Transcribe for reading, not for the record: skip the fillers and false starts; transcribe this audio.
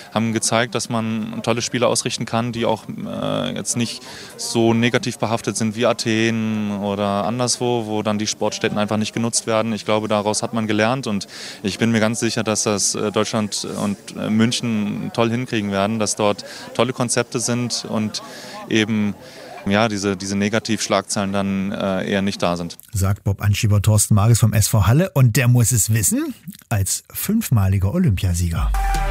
haben gezeigt, dass man tolle Spiele ausrichten kann, die auch jetzt nicht so negativ behaftet sind wie Athen oder anderswo, wo dann die Sportstätten einfach nicht genutzt werden. Ich glaube, daraus hat man gelernt und ich bin mir ganz sicher, dass das Deutschland und München toll hinkriegen werden, dass dort tolle Konzepte sind und eben diese Negativschlagzeilen dann eher nicht da sind. Sagt Bob-Anschieber Thorsten Marges vom SV Halle und der muss es wissen, als 5-maliger Olympiasieger.